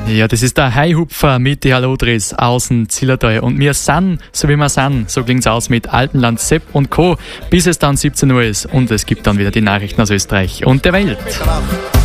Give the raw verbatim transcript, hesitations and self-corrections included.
Ja, das ist der Haihupfer mit die Hallodris aus dem Zillertal. Und wir sind, so wie wir sind, so klingt's aus mit Alpenland, Sepp und Co., bis es dann siebzehn Uhr ist. Und es gibt dann wieder die Nachrichten aus Österreich und der Welt.